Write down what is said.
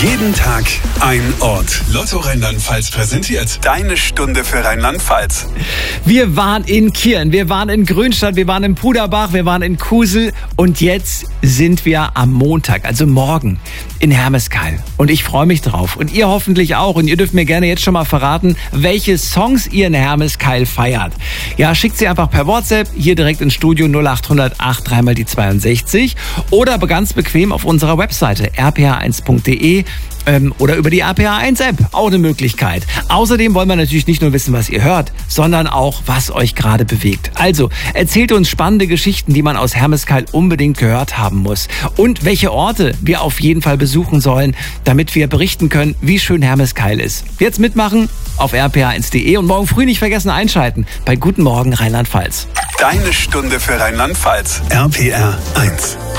Jeden Tag ein Ort. Lotto Rheinland-Pfalz präsentiert deine Stunde für Rheinland-Pfalz. Wir waren in Kirn, wir waren in Grünstadt, wir waren in Puderbach, wir waren in Kusel und jetzt sind wir am Montag, also morgen, in Hermeskeil. Und ich freue mich drauf und ihr hoffentlich auch. Und ihr dürft mir gerne jetzt schon mal verraten, welche Songs ihr in Hermeskeil feiert. Ja, schickt sie einfach per WhatsApp hier direkt ins Studio 0800 83 mal die 62 oder ganz bequem auf unserer Webseite rpr1.de. Oder über die RPA1-App, auch eine Möglichkeit. Außerdem wollen wir natürlich nicht nur wissen, was ihr hört, sondern auch, was euch gerade bewegt. Also, erzählt uns spannende Geschichten, die man aus Hermeskeil unbedingt gehört haben muss. Und welche Orte wir auf jeden Fall besuchen sollen, damit wir berichten können, wie schön Hermeskeil ist. Jetzt mitmachen auf rpa1.de und morgen früh nicht vergessen einschalten bei Guten Morgen Rheinland-Pfalz. Deine Stunde für Rheinland-Pfalz. RPR 1.